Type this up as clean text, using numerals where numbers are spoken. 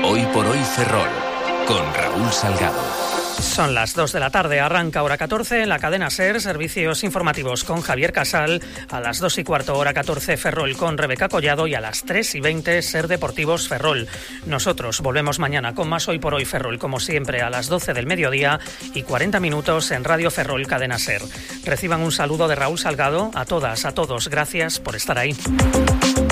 Hoy por hoy Ferrol, con Raúl Salgado. Son las 2 de la tarde, arranca hora 14 en la cadena SER, servicios informativos con Javier Casal, a las 2:15 hora 14 Ferrol con Rebeca Collado y a las 3:20 SER Deportivos Ferrol. Nosotros volvemos mañana con más Hoy por hoy Ferrol, como siempre a las 12 del mediodía y 40 minutos en Radio Ferrol Cadena SER. Reciban un saludo de Raúl Salgado, a todas, a todos, gracias por estar ahí.